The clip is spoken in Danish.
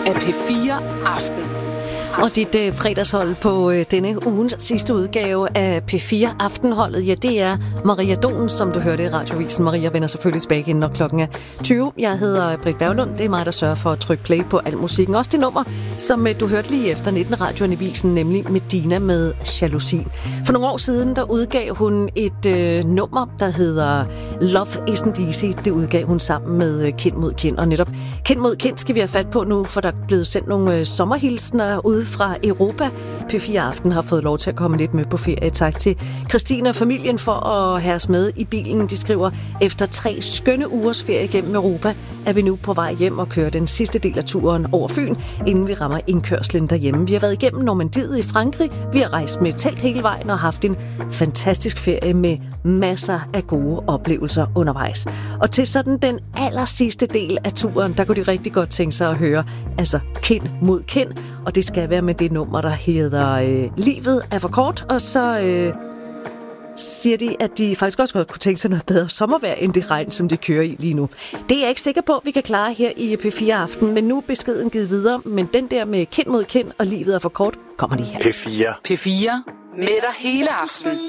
af P4 Aften. Og dit fredagshold på denne ugens sidste udgave af P4 Aftenholdet, ja, det er Maria Donen, som du hørte i Radiovisen. Maria vender selvfølgelig tilbage igen, når klokken er 20. Jeg hedder Britt Berglund. Det er mig, der sørger for at trykke play på al musikken. Også det nummer, som du hørte lige efter 19 Radioavisen, nemlig Medina med Jalousi. For nogle år siden, der udgav hun et nummer, der hedder Love Isn't Easy. Det udgav hun sammen med Kind mod Kind. Og netop Kind mod Kind skal vi have fat på nu, for der er blevet sendt nogle sommerhilsner ud fra Europa. P4 Aften har fået lov til at komme lidt med på ferie. Tak til Christine og familien for at have os med i bilen. De skriver, efter 3 skønne ugers ferie gennem Europa, er vi nu på vej hjem og kører den sidste del af turen over Fyn, inden vi rammer indkørslen derhjemme. Vi har været igennem Normandiet i Frankrig. Vi har rejst med telt hele vejen og haft en fantastisk ferie med masser af gode oplevelser undervejs. Og til sådan den aller sidste del af turen, der kunne de rigtig godt tænke sig at høre, altså Kind mod Kind. Og det skal være med det nummer, der hedder Livet er for kort. Og så siger de, at de faktisk også godt kunne tænke sig noget bedre sommervejr, end det regn, som de kører i lige nu. Det er jeg ikke sikker på, at vi kan klare her i P4 Aften, men nu er beskeden givet videre. Men den der med Kind mod Kind og Livet er for kort, kommer de her. P4 med dig hele aften.